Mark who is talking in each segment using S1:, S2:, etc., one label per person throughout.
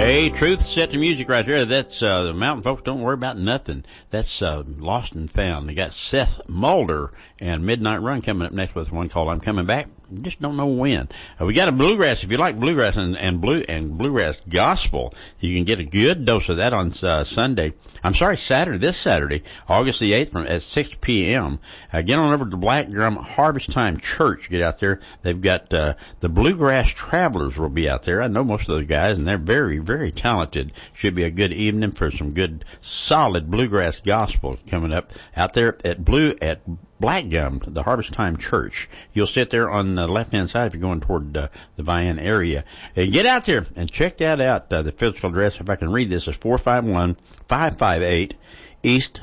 S1: Hey, Truth Set to Music right there. That's the Mountain Folks Don't Worry About Nothing. That's Lost and Found. They got Seth Mulder and Midnight Run coming up next with one called I'm Coming Back. Just don't know when. We got a bluegrass. If you like bluegrass and bluegrass gospel, you can get a good dose of that on Saturday, this Saturday, August the 8th at 6 p.m. Get on over to Black Drum Harvest Time Church. Get out there. They've got the Bluegrass Travelers will be out there. I know most of those guys, and they're very, very talented. Should be a good evening for some good, solid bluegrass gospel coming up out there at Black Gum, the Harvest Time Church. You'll sit there on the left-hand side if you're going toward the Vian area. Get out there and check that out. The physical address, if I can read this, is 451-558 East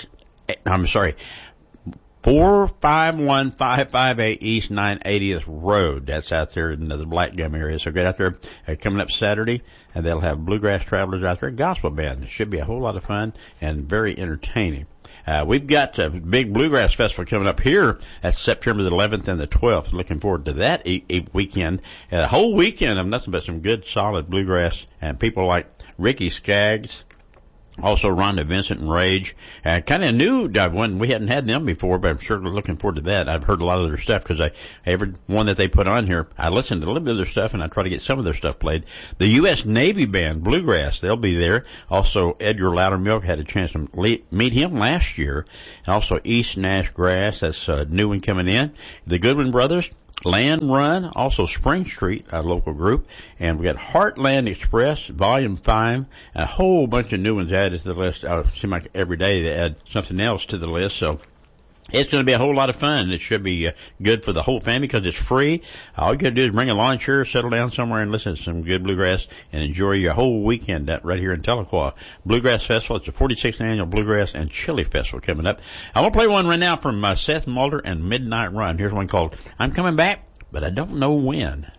S1: 451-558 East 980th Road. That's out there in the Black Gum area. So get out there coming up Saturday, and they'll have Bluegrass Travelers out there, gospel band. It should be a whole lot of fun and very entertaining. We've got a big bluegrass festival coming up here. That's September the 11th and the 12th. Looking forward to that weekend. A whole weekend of nothing but some good, solid bluegrass and people like Ricky Skaggs. Also Rhonda Vincent and Rage. Kind of new one. We hadn't had them before, but I'm sure looking forward to that. I've heard a lot of their stuff because every one that they put on here, I listen to a little bit of their stuff and I try to get some of their stuff played. The U.S. Navy Band, Bluegrass, they'll be there. Also Edgar Loudermilk, had a chance to meet him last year. And also East Nash Grass, that's a new one coming in. The Goodwin Brothers, Land Run, also Spring Street, a local group, and we got Heartland Express, Volume 5, a whole bunch of new ones added to the list. It seems like every day they add something else to the list, so it's going to be a whole lot of fun. It should be good for the whole family because it's free. All you got to do is bring a lawn chair, settle down somewhere, and listen to some good bluegrass and enjoy your whole weekend right here in Tahlequah. Bluegrass Festival. It's the 46th Annual Bluegrass and Chili Festival coming up. I want to play one right now from Seth Mulder and Midnight Run. Here's one called I'm Coming Back, but I Don't Know When.